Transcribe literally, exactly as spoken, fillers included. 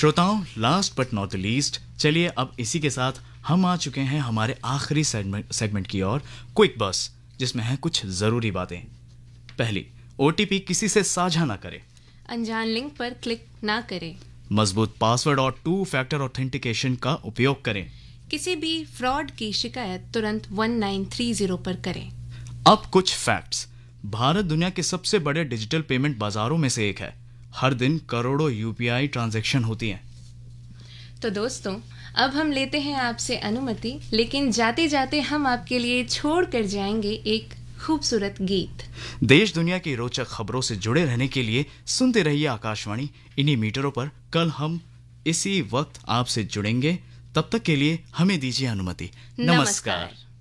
श्रोताओं, last but not the least, चलिए अब इसी के साथ हम आ चुके हैं हमारे आखिरी सेगमेंट सेगमेंट की ओर, क्विक बस, जिसमें है कुछ जरूरी बातें। पहली, ओटीपी किसी से साझा ना करें, अनजान लिंक पर क्लिक ना करें, मजबूत पासवर्ड और टू फैक्टर ऑथेंटिकेशन का उपयोग करें, किसी भी फ्रॉड की शिकायत तुरंत वन नाइन थ्री जीरो पर करें। अब कुछ फैक्ट्स। भारत दुनिया के सबसे बड़े डिजिटल पेमेंट बाजारों में से एक है। हर दिन करोड़ों यूपीआई ट्रांजैक्शन होती हैं। तो दोस्तों, अब हम लेते हैं आपसे अनुमति, लेकिन जाते जाते हम आपके लिए छोड़ कर जाएंगे एक खूबसूरत गीत। देश दुनिया की रोचक खबरों से जुड़े रहने के लिए सुनते रहिए आकाशवाणी इन्हीं मीटरों पर। कल हम इसी वक्त आपसे जुड़ेंगे। तब तक के लिए हमें दीजिए अनुमति। नमस्कार।